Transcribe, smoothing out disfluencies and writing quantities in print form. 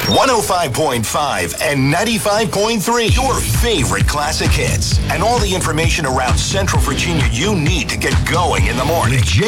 105.5 and 95.3, your favorite classic hits. And all the information around Central Virginia you need to get going in the morning.